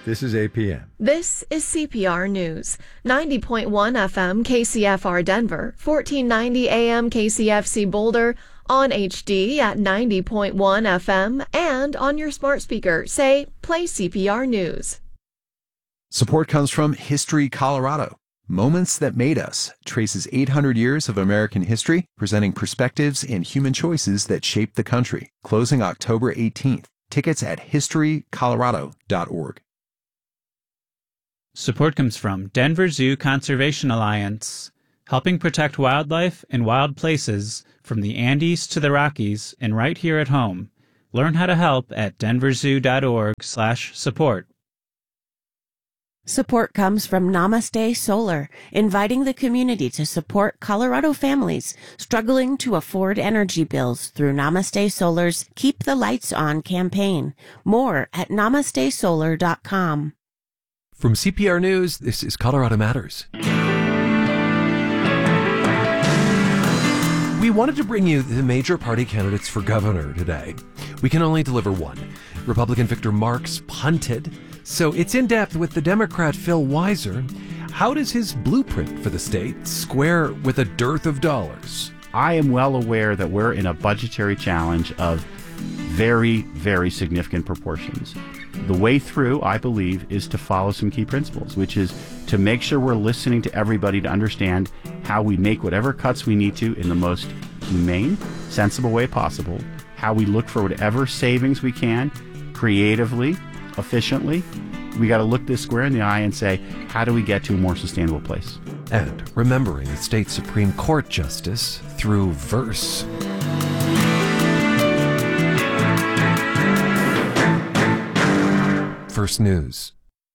This is APM. This is CPR News. 90.1 FM KCFR Denver, 1490 AM KCFC Boulder, on HD at 90.1 FM, and on your smart speaker. Say, play CPR News. Support comes from History Colorado. Moments That Made Us traces 800 years of American history, presenting perspectives and human choices that shaped the country. Closing October 18th. Tickets at historycolorado.org. Support comes from Denver Zoo Conservation Alliance, helping protect wildlife and wild places from the Andes to the Rockies and right here at home. Learn how to help at denverzoo.org/support. Support comes from Namaste Solar, inviting the community to support Colorado families struggling to afford energy bills through Namaste Solar's Keep the Lights On campaign. More at namastesolar.com. From CPR News, this is Colorado Matters. We wanted to bring you the major party candidates for governor today. We can only deliver one. Republican Victor Marks punted, so it's in depth with the Democrat Phil Weiser. How does his blueprint for the state square with a dearth of dollars? I am well aware that we're in a budgetary challenge of very, very significant proportions. The way through, I believe, is to follow some key principles, which is to make sure we're listening to everybody to understand how we make whatever cuts we need to in the most humane, sensible way possible, how we look for whatever savings we can, creatively, efficiently. We got to look this square in the eye and say, how do we get to a more sustainable place? And remembering the state Supreme Court justice through verse. First News.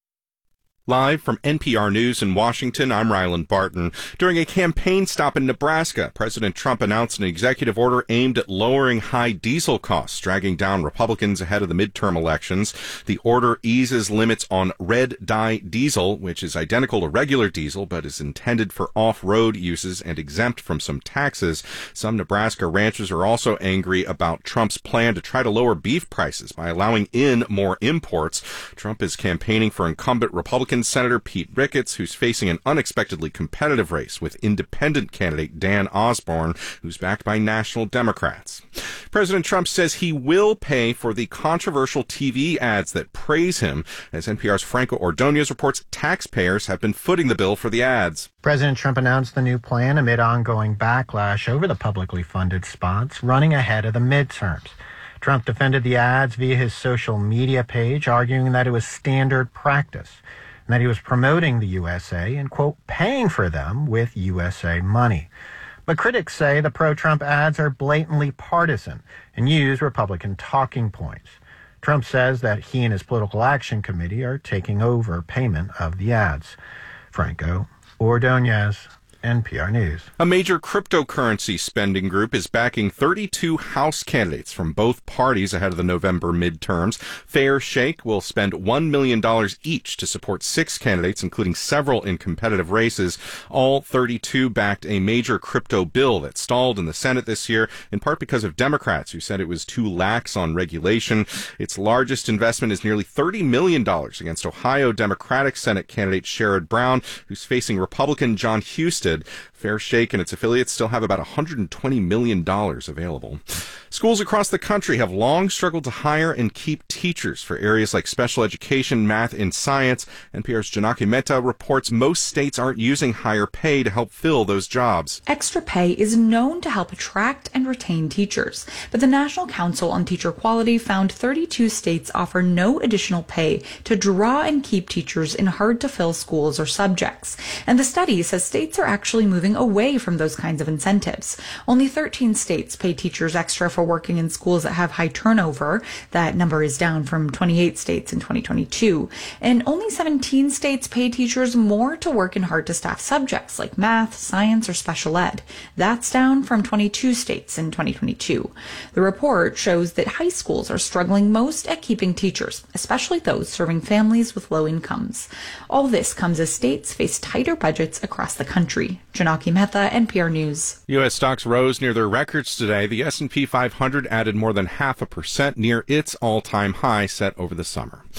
Live from NPR News in Washington, I'm Ryland Barton. During a campaign stop in Nebraska, President Trump announced an executive order aimed at lowering high diesel costs, dragging down Republicans ahead of the midterm elections. The order eases limits on red dye diesel, which is identical to regular diesel but is intended for off-road uses and exempt from some taxes. Some Nebraska ranchers are also angry about Trump's plan to try to lower beef prices by allowing in more imports. Trump is campaigning for incumbent Republican Senator Pete Ricketts, who's facing an unexpectedly competitive race with independent candidate Dan Osborne, who's backed by national Democrats. President Trump says he will pay for the controversial TV ads that praise him. As NPR's Franco Ordonez reports, taxpayers have been footing the bill for the ads. President Trump announced the new plan amid ongoing backlash over the publicly funded spots running ahead of the midterms. Trump defended the ads via his social media page, arguing that it was standard practice and that he was promoting the USA and, quote, paying for them with USA money. But critics say the pro-Trump ads are blatantly partisan and use Republican talking points. Trump says that he and his political action committee are taking over payment of the ads. Franco Ordonez, NPR News. A major cryptocurrency spending group is backing 32 House candidates from both parties ahead of the November midterms. Fair Shake will spend $1 million each to support 6 candidates, including several in competitive races. All 32 backed a major crypto bill that stalled in the Senate this year, in part because of Democrats who said it was too lax on regulation. Its largest investment is nearly $30 million against Ohio Democratic Senate candidate Sherrod Brown, who's facing Republican John Husted. Fair Shake and its affiliates still have about $120 million available. Schools across the country have long struggled to hire and keep teachers for areas like special education, math, and science. NPR's Janaki Mehta reports most states aren't using higher pay to help fill those jobs. Extra pay is known to help attract and retain teachers, but the National Council on Teacher Quality found 32 states offer no additional pay to draw and keep teachers in hard-to-fill schools or subjects. And the study says states are actually moving away from those kinds of incentives. Only 13 states pay teachers extra for working in schools that have high turnover. That number is down from 28 states in 2022. And only 17 states pay teachers more to work in hard-to-staff subjects like math, science, or special ed. That's down from 22 states in 2022. The report shows that high schools are struggling most at keeping teachers, especially those serving families with low incomes. All this comes as states face tighter budgets across the country. Janaki Mehta, NPR News. U.S. stocks rose near their records today. The S&P 500 added more than 0.5%, near its all-time high set over the summer.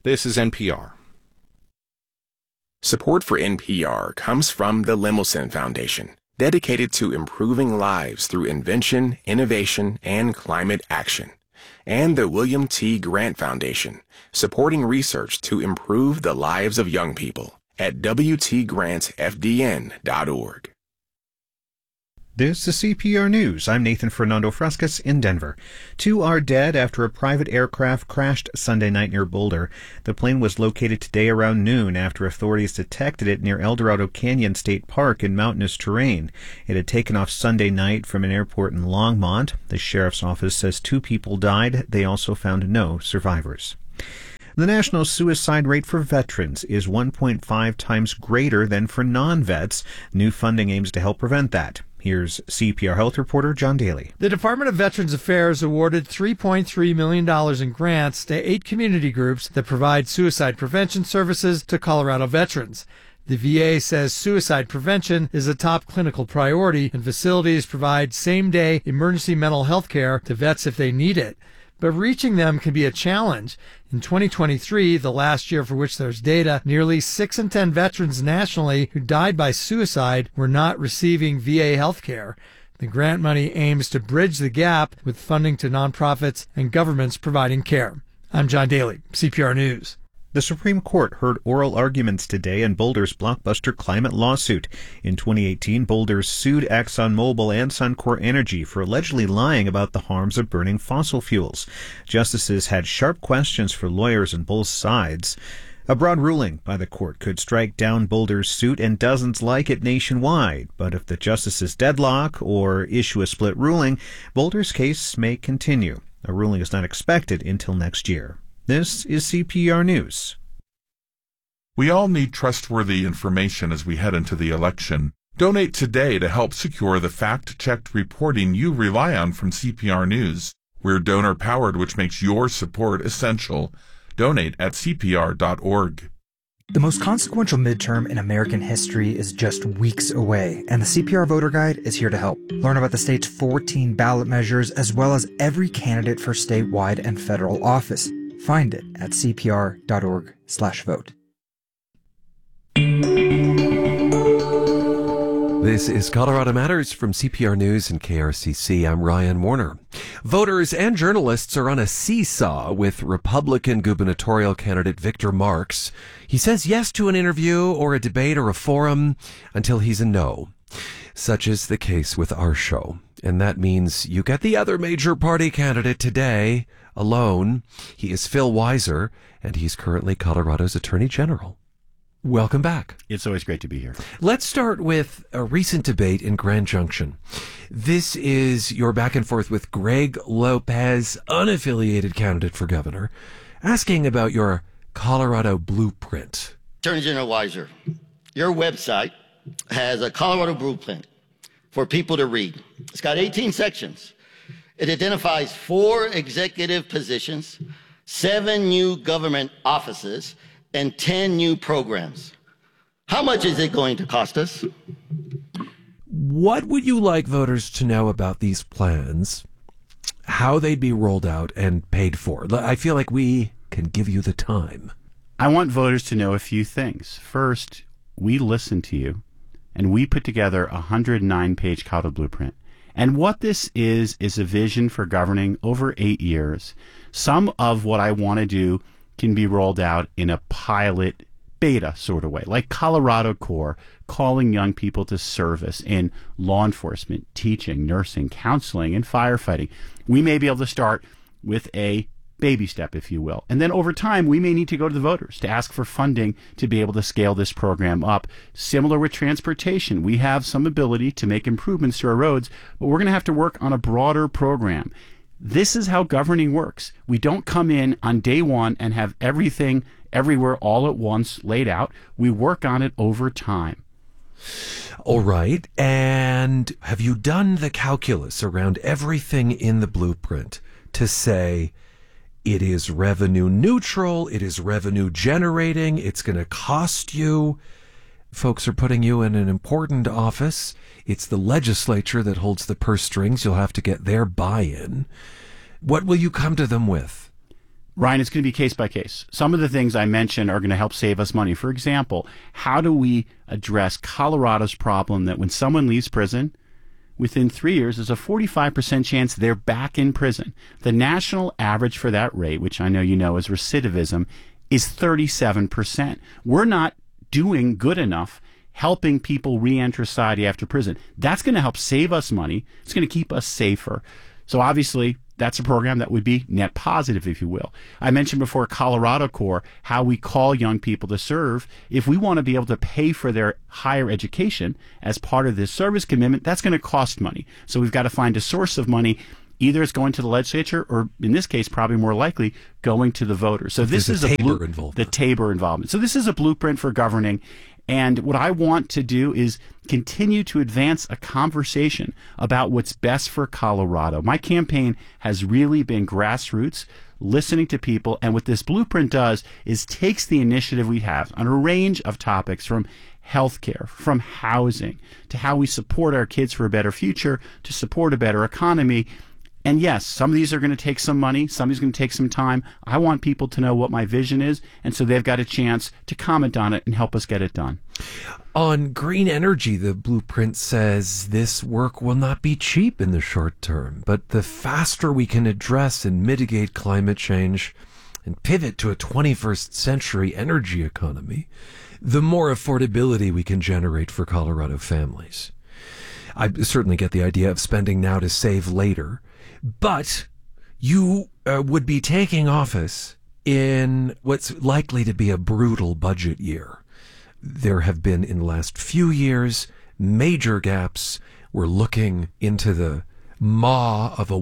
This is NPR. Support for NPR comes from the Lemelson Foundation, dedicated to improving lives through invention, innovation, and climate action. And the William T. Grant Foundation, supporting research to improve the lives of young people at wtgrantfdn.org. This is CPR News. I'm Nathan Fernando Frescas in Denver. 2 are dead after a private aircraft crashed Sunday night near Boulder. The plane was located today around noon after authorities detected it near El Dorado Canyon State Park in mountainous terrain. It had taken off Sunday night from an airport in Longmont. The sheriff's office says 2 people died. They also found no survivors. The national suicide rate for veterans is 1.5 times greater than for non-vets. New funding aims to help prevent that. Here's CPR Health reporter John Daly. The Department of Veterans Affairs awarded $3.3 million in grants to 8 community groups that provide suicide prevention services to Colorado veterans. The VA says suicide prevention is a top clinical priority, and facilities provide same-day emergency mental health care to vets if they need it. But reaching them can be a challenge. In 2023, the last year for which there's data, nearly 6 in 10 veterans nationally who died by suicide were not receiving VA health care. The grant money aims to bridge the gap with funding to nonprofits and governments providing care. I'm John Daly, CPR News. The Supreme Court heard oral arguments today in Boulder's blockbuster climate lawsuit. In 2018, Boulder sued ExxonMobil and Suncor Energy for allegedly lying about the harms of burning fossil fuels. Justices had sharp questions for lawyers on both sides. A broad ruling by the court could strike down Boulder's suit and dozens like it nationwide. But if the justices deadlock or issue a split ruling, Boulder's case may continue. A ruling is not expected until next year. This is CPR News. We all need trustworthy information as we head into the election. Donate today to help secure the fact-checked reporting you rely on from CPR News. We're donor-powered, which makes your support essential. Donate at CPR.org. The most consequential midterm in American history is just weeks away, and the CPR Voter Guide is here to help. Learn about the state's 14 ballot measures, as well as every candidate for statewide and federal office. Find it at cpr.org/vote. This is Colorado Matters from CPR News and KRCC. I'm Ryan Warner. Voters and journalists are on a seesaw with Republican gubernatorial candidate Victor Marx. He says yes to an interview or a debate or a forum until he's a no. Such is the case with our show. And that means you get the other major party candidate today alone. He is Phil Weiser, and he's currently Colorado's Attorney General. Welcome back. It's always great to be here. Let's start with a recent debate in Grand Junction. This is your back and forth with Greg Lopez, unaffiliated candidate for governor, asking about your Colorado blueprint. Attorney General Weiser, your website has a Colorado blueprint for people to read. It's got 18 sections. It identifies 4 executive positions, 7 new government offices, and 10 new programs. How much is it going to cost us? What would you like voters to know about these plans, how they'd be rolled out and paid for? I feel like we can give you the time. I want voters to know a few things. First, we listen to you, and we put together a 109-page Colorado blueprint. And what this is a vision for governing over 8 years. Some of what I want to do can be rolled out in a pilot beta sort of way, like Colorado Corps, calling young people to service in law enforcement, teaching, nursing, counseling, and firefighting. We may be able to start with a baby step, if you will. And then over time, we may need to go to the voters to ask for funding to be able to scale this program up. Similar with transportation, we have some ability to make improvements to our roads, but we're going to have to work on a broader program. This is how governing works. We don't come in on day one and have everything everywhere all at once laid out. We work on it over time. All right. And have you done the calculus around everything in the blueprint to say it is revenue neutral, it is revenue generating, it's going to cost you? Folks are putting you in an important office. It's the legislature that holds the purse strings. You'll have to get their buy-in. What will you come to them with? Ryan, it's going to be case by case. Some of the things I mentioned are going to help save us money. For example, how do we address Colorado's problem that when someone leaves prison, within 3 years, there's a 45% chance they're back in prison. The national average for that rate, which I know you know is recidivism, is 37%. We're not doing good enough helping people re-enter society after prison. That's going to help save us money. It's going to keep us safer. So obviously, that's a program that would be net positive, if you will. I mentioned before Colorado Corps, how we call young people to serve. If we want to be able to pay for their higher education as part of this service commitment, that's going to cost money. So we've got to find a source of money. Either it's going to the legislature or, in this case, probably more likely, going to the voters. So this is the Tabor involvement. So this is a blueprint for governing. And what I want to do is continue to advance a conversation about what's best for Colorado. My campaign has really been grassroots, listening to people. And what this blueprint does is takes the initiative we have on a range of topics, from healthcare, from housing, to how we support our kids for a better future, to support a better economy. And yes, some of these are going to take some money. Some of these are going to take some time. I want people to know what my vision is, and so they've got a chance to comment on it and help us get it done. On green energy, the blueprint says this work will not be cheap in the short term, but the faster we can address and mitigate climate change and pivot to a 21st century energy economy, the more affordability we can generate for Colorado families. I certainly get the idea of spending now to save later. But you would be taking office in what's likely to be a brutal budget year. There have been, in the last few years, major gaps. We're looking into the maw of a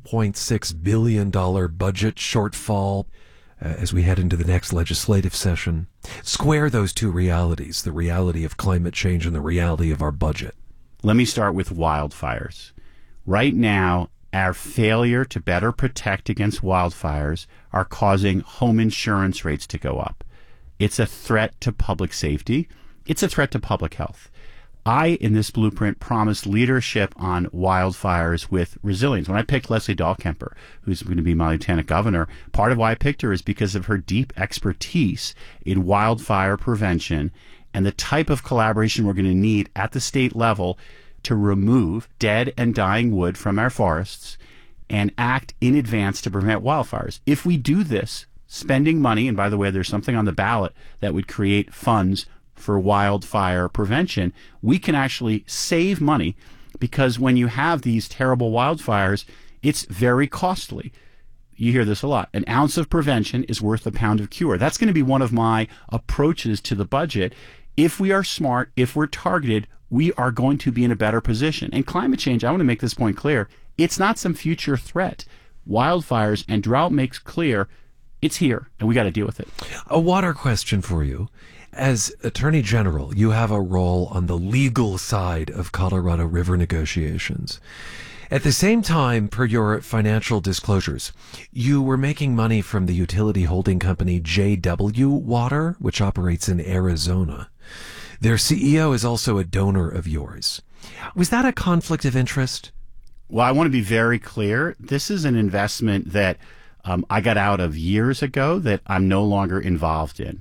$1.6 billion budget shortfall as we head into the next legislative session. Square those two realities, the reality of climate change and the reality of our budget. Let me start with wildfires. Right now, our failure to better protect against wildfires are causing home insurance rates to go up. It's a threat to public safety. It's a threat to public health. I, in this blueprint, promised leadership on wildfires with resilience. When I picked Leslie Dahlkemper, who's going to be my lieutenant governor, part of why I picked her is because of her deep expertise in wildfire prevention and the type of collaboration we're going to need at the state level to remove dead and dying wood from our forests and act in advance to prevent wildfires. If we do this, spending money, and by the way, there's something on the ballot that would create funds for wildfire prevention, we can actually save money, because when you have these terrible wildfires, it's very costly. You hear this a lot. An ounce of prevention is worth a pound of cure. That's going to be one of my approaches to the budget. If we are smart, if we're targeted, we are going to be in a better position. And climate change, I want to make this point clear, it's not some future threat. Wildfires and drought makes clear it's here, and we got to deal with it. A water question for you. As Attorney General, you have a role on the legal side of Colorado River negotiations. At the same time, per your financial disclosures, you were making money from the utility holding company JW Water, which operates in Arizona. Their CEO is also a donor of yours. Was that a conflict of interest? Well, I want to be very clear. This is an investment that I got out of years ago that I'm no longer involved in.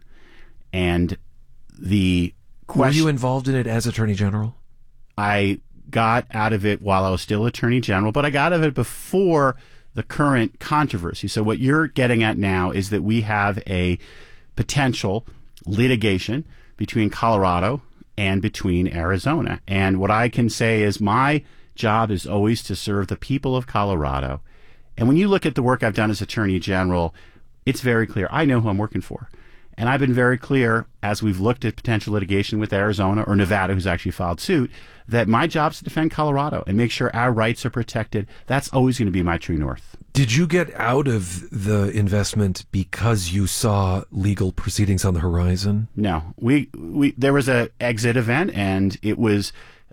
And the question... Were you involved in it as Attorney General? I got out of it while I was still Attorney General, but I got out of it before the current controversy. So what you're getting at now is that we have a potential litigation between Colorado and between Arizona. And what I can say is my job is always to serve the people of Colorado. And when you look at the work I've done as Attorney General, it's very clear. I know who I'm working for. And I've been very clear, as we've looked at potential litigation with Arizona or Nevada, who's actually filed suit, that my job is to defend Colorado and make sure our rights are protected. That's always going to be my true north. Did you get out of the investment because you saw legal proceedings on the horizon? No. There was an exit event, and it was...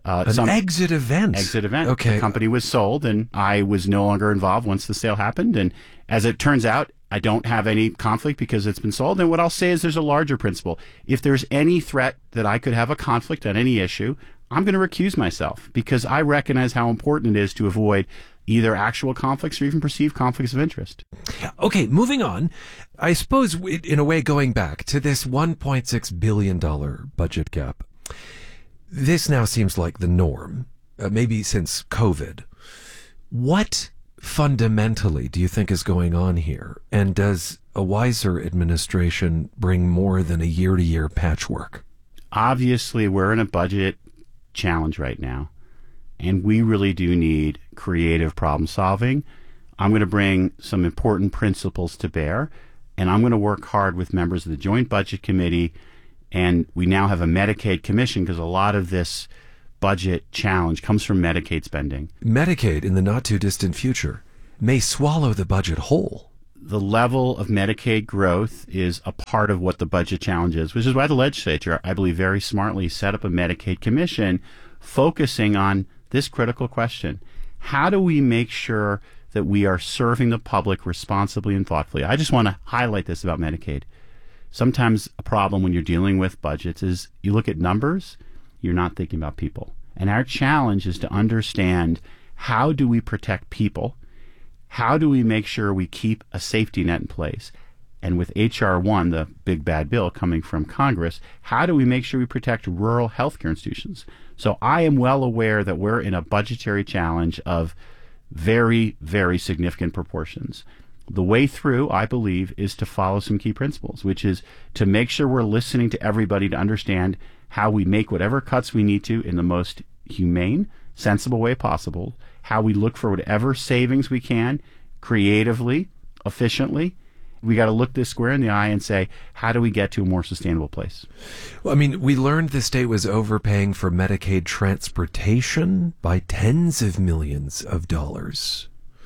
exit event? Exit event. Okay. The company was sold, and I was no longer involved once the sale happened. And as it turns out, I don't have any conflict because it's been sold. And what I'll say is there's a larger principle. If there's any threat that I could have a conflict on any issue, I'm going to recuse myself because I recognize how important it is to avoid either actual conflicts or even perceived conflicts of interest. Okay, moving on. I suppose, in a way, going back to this $1.6 billion budget gap, this now seems like the norm, maybe since COVID. What fundamentally do you think is going on here? And does a Weiser administration bring more than a year-to-year patchwork? Obviously, we're in a budget challenge right now, and we really do need creative problem solving. I'm going to bring some important principles to bear, and I'm going to work hard with members of the Joint Budget Committee, and we now have a Medicaid commission because a lot of this budget challenge comes from Medicaid spending. Medicaid, in the not-too-distant future, may swallow the budget whole. The level of Medicaid growth is a part of what the budget challenge is, which is why the legislature, I believe, very smartly set up a Medicaid commission focusing on this critical question. How do we make sure that we are serving the public responsibly and thoughtfully? I just want to highlight this about Medicaid. Sometimes a problem when you're dealing with budgets is you look at numbers, you're not thinking about people. And our challenge is to understand, how do we protect people? How do we make sure we keep a safety net in place? And with H.R. 1, the big bad bill coming from Congress, how do we make sure we protect rural healthcare institutions? So I am well aware that we're in a budgetary challenge of very, very significant proportions. The way through, I believe, is to follow some key principles, which is to make sure we're listening to everybody to understand how we make whatever cuts we need to in the most humane, sensible way possible, how we look for whatever savings we can creatively, efficiently. We got to look this square in the eye and say, how do we get to a more sustainable place? Well, I mean, we learned the state was overpaying for Medicaid transportation by tens of millions of dollars.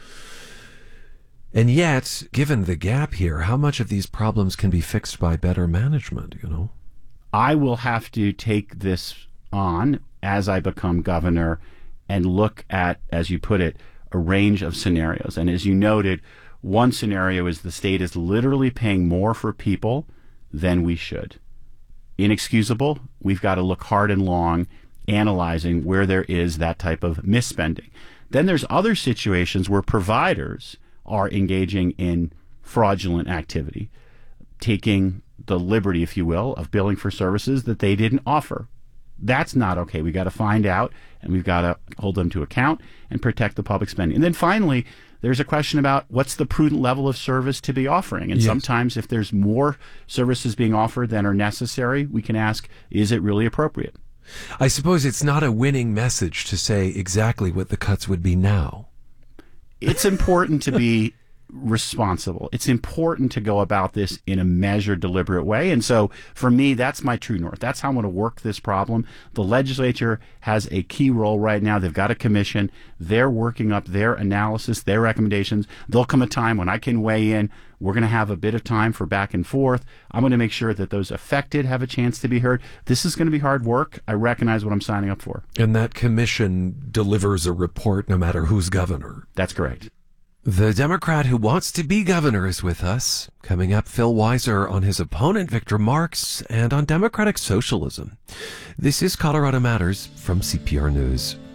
And yet, given the gap here, how much of these problems can be fixed by better management, you know? I will have to take this on as I become governor and look at, as you put it, a range of scenarios. And as you noted, one scenario is the state is literally paying more for people than we should. Inexcusable. We've got to look hard and long analyzing where there is that type of misspending. Then there's other situations where providers are engaging in fraudulent activity, taking the liberty, if you will, of billing for services that they didn't offer. That's not okay. We got to find out, and we've got to hold them to account and protect the public spending. And then finally, there's a question about what's the prudent level of service to be offering. And sometimes if there's more services being offered than are necessary, we can ask, is it really appropriate? I suppose it's not a winning message to say exactly what the cuts would be now. It's important to be responsible. It's important to go about this in a measured, deliberate way. And so for me, that's my true north. That's how I'm going to work this problem. The legislature has a key role right now. They've got a commission. They're working up their analysis, their recommendations. There'll come a time when I can weigh in. We're going to have a bit of time for back and forth. I'm going to make sure that those affected have a chance to be heard. This is going to be hard work. I recognize what I'm signing up for. And that commission delivers a report no matter who's governor. That's correct. The Democrat who wants to be governor is with us. Coming up, Phil Weiser on his opponent, Victor Marx, and on democratic socialism. This is Colorado Matters from CPR News.